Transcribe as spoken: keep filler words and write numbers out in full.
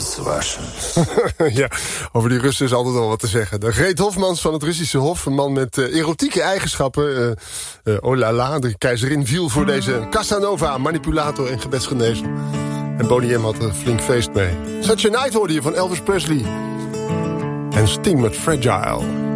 those Russians. Ja, over die Russen is altijd wel wat te zeggen. De Greet Hofmans van het Russische Hof, een man met uh, erotieke eigenschappen. Uh, uh, oh la la, de keizerin viel voor deze Casanova, manipulator en gebedsgenezer. En Boney M had er flink feest mee. Such a Night hoorde je van Elvis Presley. En Sting met Fragile.